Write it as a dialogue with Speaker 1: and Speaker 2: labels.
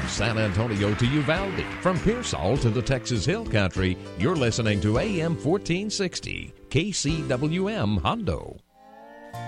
Speaker 1: San Antonio to Uvalde, from Pearsall to the Texas Hill Country, you're listening to AM 1460, KCWM Hondo.